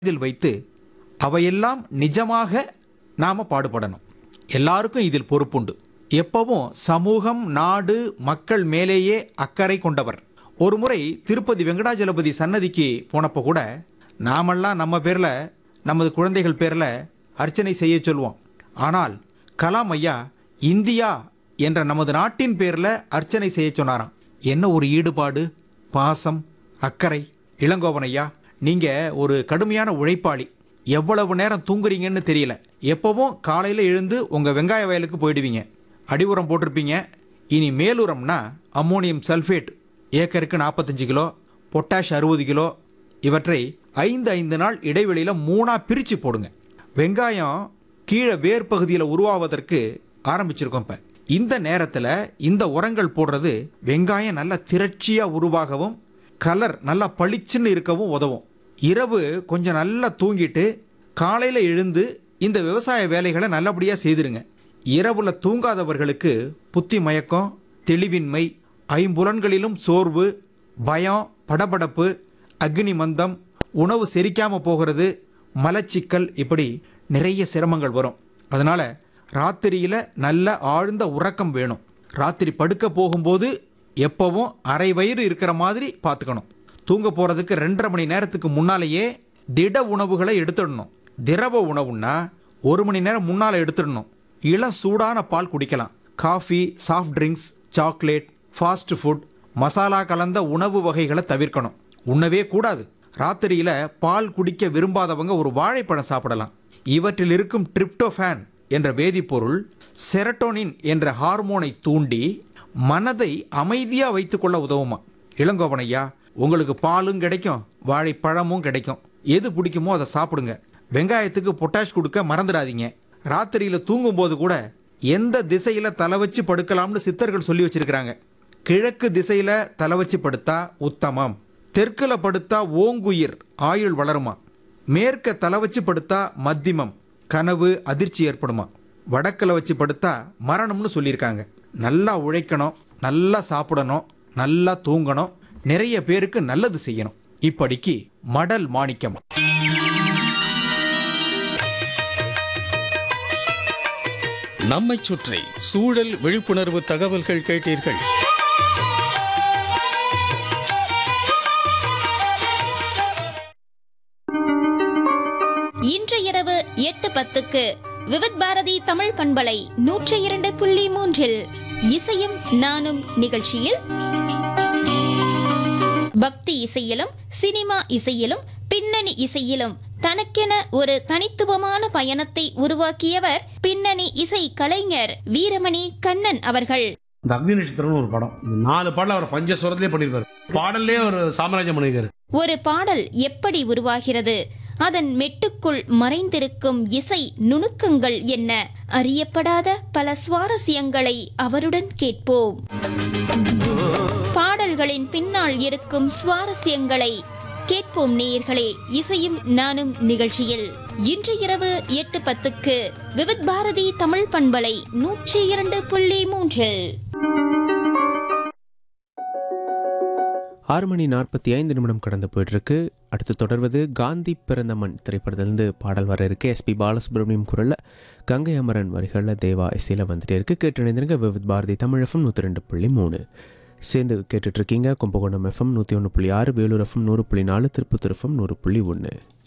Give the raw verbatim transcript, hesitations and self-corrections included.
இதில் வைத்து அவையெல்லாம் நிஜமாக நாம் பாடுபடணும். எல்லாருக்கும் இதில் பொறுப்புண்டு. எப்பவும் சமூகம், நாடு, மக்கள் மேலேயே அக்கறை கொண்டவர். ஒரு முறை திருப்பதி வெங்கடாஜலபதி சன்னதிக்கு போனப்போ கூட நாமெல்லாம் நம்ம பேரில், நமது குழந்தைகள் பேரில் அர்ச்சனை செய்ய சொல்லுவோம். ஆனால் கலாம் ஐயா இந்தியா என்ற நமது நாட்டின் பேரில் அர்ச்சனை செய்ய சொன்னாராம். என்ன ஒரு ஈடுபாடு, பாசம், அக்கறை! இளங்கோவன் ஐயா, நீங்கள் ஒரு கடுமையான உழைப்பாளி. எவ்வளவு நேரம் தூங்குறீங்கன்னு தெரியல. எப்பவும் காலையில் எழுந்து உங்கள் வெங்காய வயலுக்கு போயிடுவீங்க. அடி உரம் போட்டிருப்பீங்க. இனி மேலுரம்னா அம்மோனியம் சல்ஃபேட் ஏக்கருக்கு நாற்பத்தஞ்சு கிலோ, பொட்டாஷ் அறுபது கிலோ, இவற்றை ஐந்து ஐந்து நாள் இடைவெளியில் மூணாக பிரித்து போடுங்க. வெங்காயம் கீழே வேர் பகுதியில் உருவாவதற்கு ஆரம்பிச்சிருக்கோம். இப்போ இந்த நேரத்தில் இந்த உரங்கள் போடுறது வெங்காயம் நல்லா திரட்சியாக உருவாகவும் கலர் நல்லா பளிச்சுன்னு இருக்கவும் உதவும். இரவு கொஞ்சம் நல்லா தூங்கிட்டு காலையில் எழுந்து இந்த விவசாய வேலைகளை நல்லபடியாக செய்திருங்க. இரவில் தூங்காதவர்களுக்கு புத்தி மயக்கம், தெளிவின்மை, ஐம்புலன்களிலும் சோர்வு, பயம், படபடப்பு, அக்னி மந்தம், உணவு செரிக்காமல் போகிறது, மலச்சிக்கல், இப்படி நிறைய சிரமங்கள் வரும். அதனால் ராத்திரியில் நல்ல ஆழ்ந்த உறக்கம் வேணும். ராத்திரி படுக்க போகும்போது எப்பவும் அரை வயிறு இருக்கிற மாதிரி பார்த்துக்கணும். தூங்க போகிறதுக்கு ரெண்டரை மணி நேரத்துக்கு முன்னாலேயே திட உணவுகளை எடுத்துடணும். திரவ உணவுன்னா ஒரு மணி நேரம் முன்னால் எடுத்துடணும். இளம் சூடான பால் குடிக்கலாம். Coffee, soft drinks, chocolate, fast food, masala கலந்த உணவு வகைகளை தவிர்க்கணும். உண்ணவே கூடாது. ராத்திரியில் பால் குடிக்க விரும்பாதவங்க ஒரு வாழைப்பழம் சாப்பிடலாம். இவற்றில் இருக்கும் டிரிப்டோஃபான் என்ற வேதிப்பொருள் செரட்டோனின் என்ற ஹார்மோனை தூண்டி மனதை அமைதியாக வைத்துக்கொள்ள உதவுமா. இளங்கோவன் ஐயா, உங்களுக்கு பாலும் கிடைக்கும், வாழைப்பழமும் கிடைக்கும். எது பிடிக்குமோ அதை சாப்பிடுங்க. வெங்காயத்துக்கு பொட்டாஷ் கொடுக்க மறந்துடாதீங்க. ராத்திரியில் தூங்கும்போது கூட எந்த திசையில் தலை வச்சு படுக்கலாம்னு சித்தர்கள் சொல்லி வச்சிருக்கிறாங்க. கிழக்கு திசையில் தலை வச்சு படுத்தா உத்தமம். தெற்கில் படுத்தா ஓங்குயிர், ஆயுள் வளருமா. மேற்க தலை வச்சு படுத்தா மத்தியமம், கனவு, அதிர்ச்சி ஏற்படுமா. வடக்கில் வச்சு படுத்தா மரணம்னு சொல்லியிருக்காங்க. நல்லா உழைக்கணும், நல்லா சாப்பிடணும், நல்லா தூங்கணும், நிறைய பேருக்கு நல்லது செய்யணும். இப்படிக்கு மடல் மாணிக்கம். நம்மை சுற்றி சூழல் விழிப்புணர்வு தகவல்கள் கேட்டீர்கள். இன்று இரவு எட்டு பத்துக்கு விவித் பாரதி தமிழ் பண்பலை நூற்றி இரண்டு புள்ளி மூன்றில் இசையும் நானும் நிகழ்ச்சியில் பக்தி இசையிலும் சினிமா இசையிலும் பின்னணி இசையிலும் தனக்கென ஒரு தனித்துவமான பயணத்தை உருவாக்கியவர் பின்னணி இசை கலைஞர் வீரமணி கண்ணன் அவர்கள். இந்த அக்னி நட்சத்திரம்னு ஒரு படம், இந்த நாலு பாடல அவர் பஞ்சஸ்வரத்திலே பண்ணிருக்காரு. பாடல்லே ஒரு சாம்ராஜ்யம் பண்ணிருக்காரு. ஒரு பாடல் எப்படி உருவாகிறது, அதன் மெட்டுக்குள் மறைந்திருக்கும் இசை நுணுக்கங்கள் என்ன, அறியப்படாத பல சுவாரஸ்யங்களை அவருடன் கேட்போம். பாடல்களின் பின்னால் இருக்கும் சுவாரஸ்யங்களை கேட்போம் நேயர்களே. இசையும் நானும் நிகழ்ச்சியில் இன்று இரவு எட்டு பத்துக்கு விவித் பாரதி தமிழ் பண்பலை நூற்றி இரண்டு புள்ளி மூன்றில். ஆறு மணி நாற்பத்தி ஐந்து நிமிடம் கடந்து போயிட்டு இருக்கு. அடுத்து தொடர்வது காந்தி பிறந்த மண் திரைப்படத்திலிருந்து பாடல் வர இருக்கு. எஸ்பி பாலசுப்ரமணியம் குரல்ல, கங்கை அமரன் வரிகளில் தேவா இசையில் வந்துட்டே இருக்கு. கேட்டு இணைந்திருங்க விவித் பாரதி தமிழ் எஃப்எம் நூற்றி ரெண்டு புள்ளி மூணு. சேர்ந்து கேட்டுட்ருக்கீங்க கும்பகோணம் எஃப்எம் நூற்றி ஒன்று புள்ளி ஆறு, வேலூர் எஃப்எம் நூறு புள்ளி நாலு, திருப்பத்தூர் எஃப்எம் நூறு புள்ளி ஒன்று.